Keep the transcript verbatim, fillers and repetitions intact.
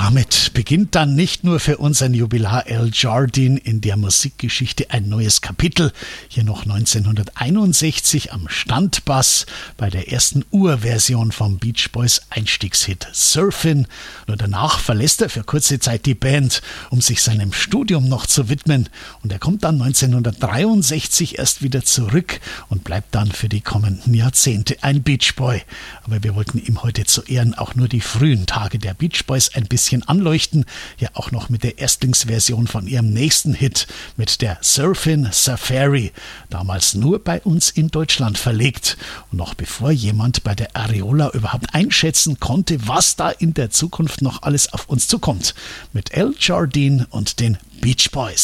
damit beginnt dann nicht nur für unseren Jubilar Al Jardine in der Musikgeschichte ein neues Kapitel. Hier noch neunzehnhunderteinundsechzig am Standbass bei der ersten Urversion vom Beach Boys Einstiegshit Surfin'. Nur danach verlässt er für kurze Zeit die Band, um sich seinem Studium noch zu widmen. Und er kommt dann neunzehnhundertdreiundsechzig erst wieder zurück und bleibt dann für die kommenden Jahrzehnte ein Beach Boy. Aber wir wollten ihm heute zu Ehren auch nur die frühen Tage der Beach Boys ein bisschen anleuchten. Ja, auch noch mit der Erstlingsversion von ihrem nächsten Hit, mit der Surfin' Safari. Damals nur bei uns in Deutschland verlegt. Und noch bevor jemand bei der Areola überhaupt einschätzen konnte, was da in der Zukunft noch alles auf uns zukommt. Mit Al Jardine und den Beach Boys.